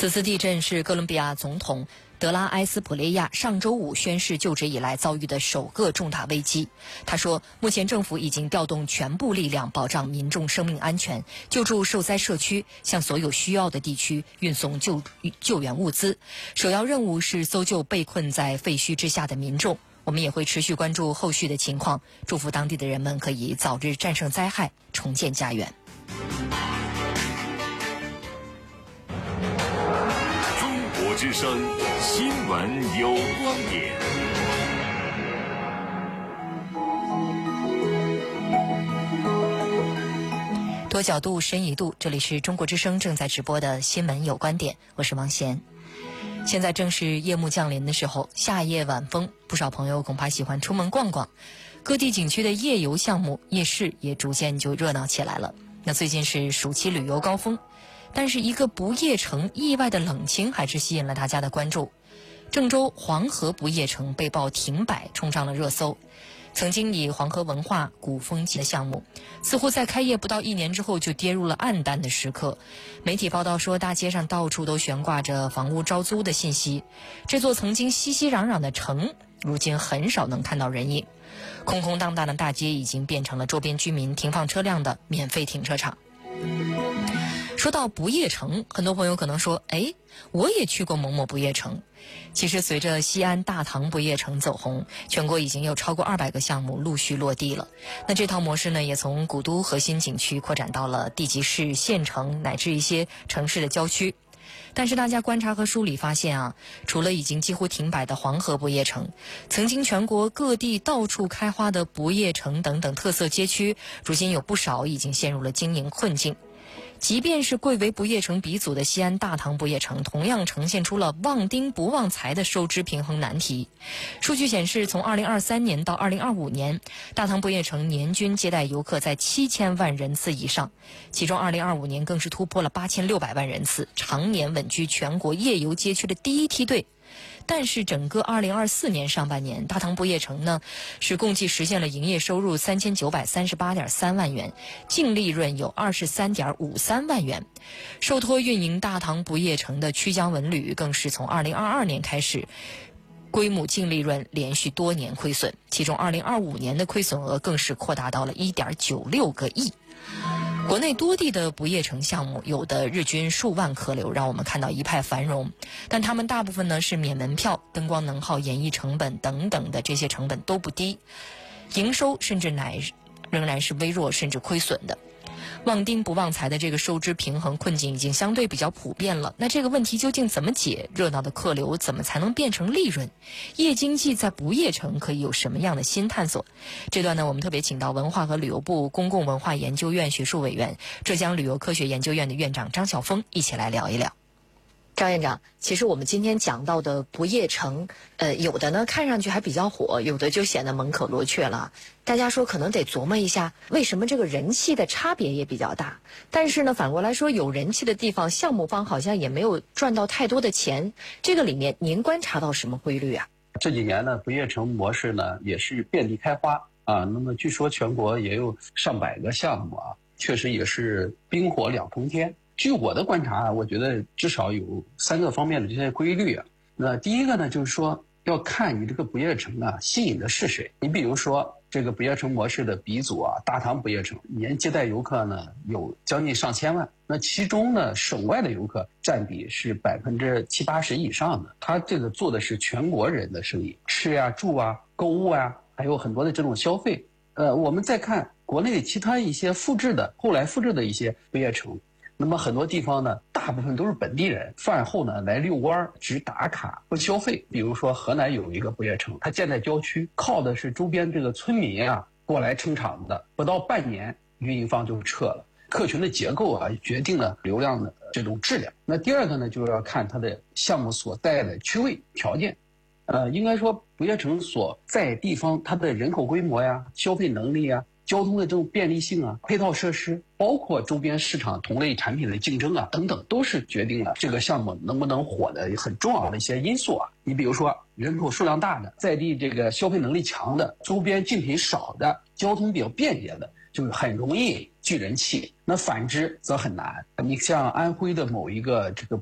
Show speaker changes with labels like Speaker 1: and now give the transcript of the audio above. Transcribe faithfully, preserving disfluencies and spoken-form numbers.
Speaker 1: 此次地震是哥伦比亚总统德拉埃斯普雷亚上周五宣誓就职以来遭遇的首个重大危机。他说，目前政府已经调动全部力量保障民众生命安全，救助受灾社区，向所有需要的地区运送救救援物资。首要任务是搜救被困在废墟之下的民众。我们也会持续关注后续的情况，祝福当地的人们可以早日战胜灾害，重建家园。
Speaker 2: 中国之声新闻有观点。
Speaker 1: 多角度、深一度，这里是中国之声正在直播的新闻有观点，我是王贤。现在正是夜幕降临的时候，夏夜晚风，不少朋友恐怕喜欢出门逛逛。各地景区的夜游项目、夜市也逐渐就热闹起来了。那最近是暑期旅游高峰，但是一个不夜城意外的冷清还是吸引了大家的关注。郑州黄河不夜城被曝停摆，冲上了热搜。曾经以黄河文化古风集的项目，似乎在开业不到一年之后就跌入了暗淡的时刻。媒体报道说，大街上到处都悬挂着房屋招租的信息。这座曾经熙熙攘攘的城，如今很少能看到人影。空空荡荡的大街已经变成了周边居民停放车辆的免费停车场。说到不夜城，很多朋友可能说，哎，我也去过某某不夜城。其实随着西安大唐不夜城走红，全国已经有超过二百个项目陆续落地了。那这套模式呢，也从古都核心景区扩展到了地级市、县城乃至一些城市的郊区。但是大家观察和梳理发现啊，除了已经几乎停摆的黄河不夜城，曾经全国各地到处开花的不夜城等等特色街区，如今有不少已经陷入了经营困境。即便是贵为不夜城鼻祖的西安大唐不夜城，同样呈现出了旺丁不旺财的收支平衡难题。数据显示，从二零二三年到二零二五年，大唐不夜城年均接待游客在七千万人次以上，其中二零二五年更是突破了八千六百万人次，常年稳居全国夜游街区的第一梯队。但是整个二零二四年上半年，大唐不夜城呢是共计实现了营业收入三千九百三十八点三万元，净利润有二十三点五三万元。受托运营大唐不夜城的曲江文旅更是从二零二二年开始，规模净利润连续多年亏损，其中二零二五年的亏损额更是扩大到了一点九六个亿。国内多地的不夜城项目，有的日均数万客流，让我们看到一派繁荣。但他们大部分呢是免门票、灯光能耗、演艺成本等等的这些成本都不低，营收甚至乃仍然是微弱甚至亏损的。旺丁不旺财的这个收支平衡困境已经相对比较普遍了。那这个问题究竟怎么解？热闹的客流怎么才能变成利润？夜经济在不夜城可以有什么样的新探索？这段呢，我们特别请到文化和旅游部公共文化研究院学术委员、浙江旅游科学研究院的院长张晓峰一起来聊一聊。张院长，其实我们今天讲到的不夜城，呃，有的呢看上去还比较火，有的就显得门可罗雀了。大家说可能得琢磨一下，为什么这个人气的差别也比较大？但是呢，反过来说，有人气的地方，项目方好像也没有赚到太多的钱。这个里面您观察到什么规律啊？
Speaker 3: 这几年呢，不夜城模式呢也是遍地开花啊。那么据说全国也有上百个项目啊，确实也是冰火两重天。据我的观察，我觉得至少有三个方面的这些规律啊。那第一个呢，就是说要看你这个不夜城啊吸引的是谁。你比如说这个不夜城模式的鼻祖啊，大唐不夜城年接待游客呢有将近上千万，那其中呢省外的游客占比是百分之七八十以上的。他这个做的是全国人的生意，吃啊住啊购物啊，还有很多的这种消费。呃，我们再看国内其他一些复制的后来复制的一些不夜城。那么很多地方呢，大部分都是本地人，饭后呢来遛弯，只打卡不消费。比如说河南有一个不夜城，它建在郊区，靠的是周边这个村民啊过来撑场的，不到半年运营方就撤了。客群的结构啊，决定了流量的这种质量。那第二个呢，就是要看它的项目所在的区位条件。呃，应该说不夜城所在地方，它的人口规模呀、消费能力啊、交通的这种便利性啊、配套设施，包括周边市场同类产品的竞争啊等等，都是决定了这个项目能不能火的很重要的一些因素啊。你比如说人口数量大的、在地这个消费能力强的、周边竞品少的、交通比较便捷的，就是很容易聚人气。那反之则很难。你像安徽的某一个这个